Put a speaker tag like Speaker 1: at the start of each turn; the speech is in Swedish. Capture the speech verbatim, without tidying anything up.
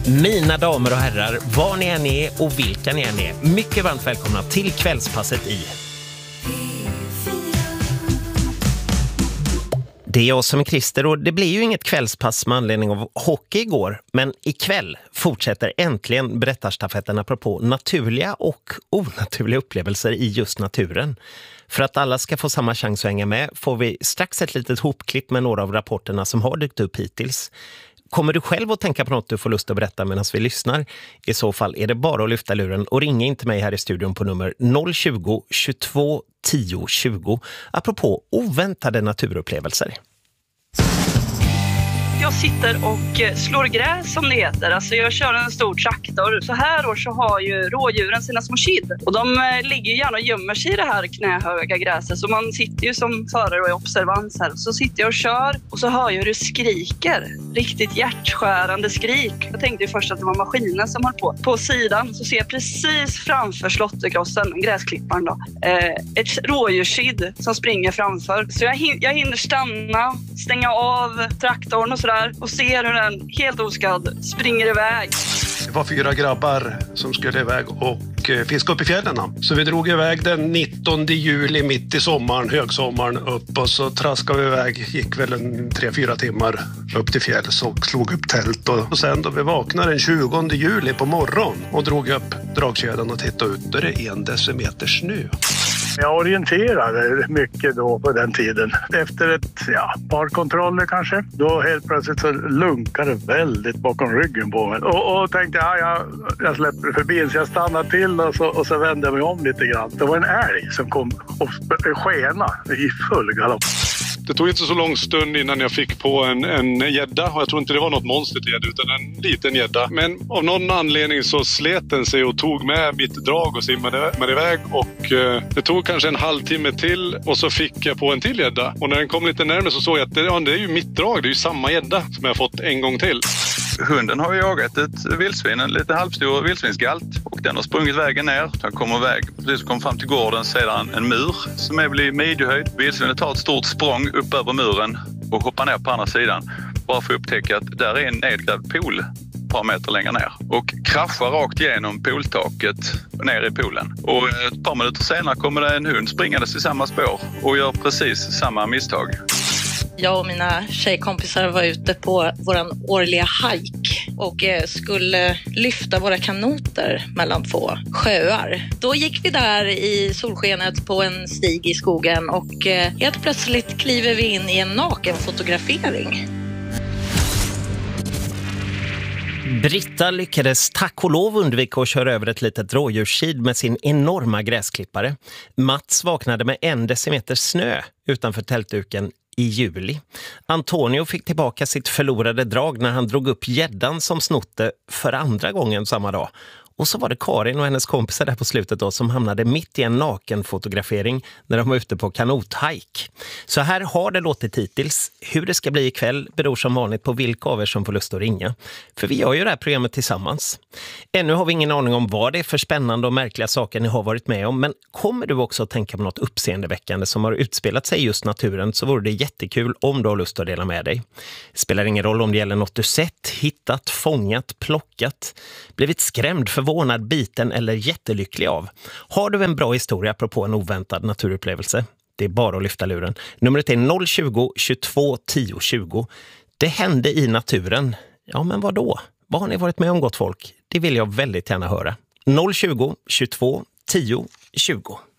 Speaker 1: Mina damer och herrar, var ni än är och vilka ni än är, mycket varmt välkomna till kvällspasset i Det är jag som är Christer och det blir ju inget kvällspass med anledning av hockey igår. Men ikväll fortsätter äntligen berättarstafetten apropå naturliga och onaturliga upplevelser i just naturen. För att alla ska få samma chans att hänga med får vi strax ett litet hopklipp med några av rapporterna som har dykt upp hittills. Kommer du själv att tänka på något du får lust att berätta medan vi lyssnar? I så fall är det bara att lyfta luren och ringa in till mig här i studion på nummer noll tjugo, tjugotvå, tio, tjugo apropå oväntade naturupplevelser.
Speaker 2: Jag sitter och slår gräs som det heter. Alltså jag kör en stor traktor. Så här år så har ju rådjuren sina små kid. Och de ligger ju gärna och gömmer sig i det här knähöga gräset. Så man sitter ju som förare och är observans här. Så sitter jag och kör och så hör jag hur det skriker. Riktigt hjärtskärande skrik. Jag tänkte ju först att det var maskinen som höll på. På sidan så ser jag precis framför slåtterkrossen, gräsklipparen då. Eh, ett rådjurskid som springer framför. Så jag, hin- jag hinner stanna, stänga av traktorn och sådär. Och ser hur den helt oskadd springer iväg.
Speaker 3: Det var fyra grabbar som skulle iväg och fiska upp i fjällen. Så vi drog iväg den nittonde juli mitt i sommaren, högsommaren upp. Och så traskade vi iväg, gick väl en tre, fyra timmar upp till fjälls och slog upp tält. Och sen då vi vaknade den tjugonde juli på morgon och drog upp dragkedjan och tittade ut. Då är det en decimeter snö.
Speaker 4: Jag orienterade mycket då på den tiden. Efter ett ja, par kontroller kanske. Då helt plötsligt så lunkade det väldigt bakom ryggen på mig. Och, och tänkte ja, jag, jag släpper förbi så jag stannade till och så, och så vände jag mig om lite grann. Det var en älg som kom och skena i full galopp.
Speaker 5: Det tog inte så lång stund innan jag fick på en, en gädda. Och jag tror inte det var något monster till gädda utan en liten gädda. Men av någon anledning så slet den sig och tog med mitt drag och simmade med iväg. Och eh, det tog kanske en halvtimme till och så fick jag på en till gädda. Och när den kom lite närmare så såg jag att det, ja, det är ju mitt drag. Det är ju samma gädda som jag fått en gång till.
Speaker 6: Hunden har jagat ett vildsvin, en lite halvstor vildsvinsgalt. Och den har sprungit vägen ner. Den kommer iväg. Precis kom fram till gården sedan en mur som är väl i midjehöjd. Vildsvinet tar ett stort språng upp över muren och hoppar ner på andra sidan. Bara för att upptäcka att där är en nedgrävd pool ett par meter längre ner. Och kraschar rakt igenom pooltaket ner i poolen. Och ett par minuter senare kommer det en hund springandes i samma spår och gör precis samma misstag.
Speaker 7: Jag och mina tjejkompisar var ute på våran årliga hike och skulle lyfta våra kanoter mellan två sjöar. Då gick vi där i solskenet på en stig i skogen och helt plötsligt kliver vi in i en nakenfotografering.
Speaker 1: Britta lyckades tack och lov undvika att köra över ett litet rådjurskid med sin enorma gräsklippare. Mats vaknade med en decimeter snö utanför tältduken i juli. Antonio fick tillbaka sitt förlorade drag när han drog upp gäddan som snotte för andra gången samma dag. Och så var det Karin och hennes kompisar där på slutet då som hamnade mitt i en nakenfotografering när de var ute på kanothike. Så här har det låtit hittills. Hur det ska bli ikväll beror som vanligt på vilka av er som får lust att ringa. För vi gör ju det här programmet tillsammans. Ännu har vi ingen aning om vad det är för spännande och märkliga saker ni har varit med om. Men kommer du också att tänka på något uppseendeväckande som har utspelat sig i just naturen så vore det jättekul om du har lust att dela med dig. Det spelar ingen roll om det gäller något du sett, hittat, fångat, plockat, blivit skrämd för förvånad, biten eller jättelycklig av. Har du en bra historia apropå en oväntad naturupplevelse? Det är bara att lyfta luren. Numret är noll tjugo, tjugotvå, tio, tjugo. Det hände i naturen. Ja, men vad då? Vad har ni varit med om, gott folk? Det vill jag väldigt gärna höra. noll tjugo, tjugotvå, tio, tjugo.